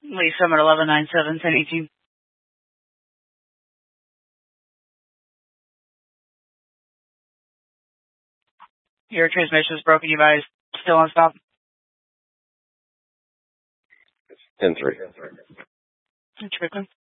Lee Summit 1197, 1018. Your transmission is broken. You guys still on stop? 10-3. It's Brooklyn.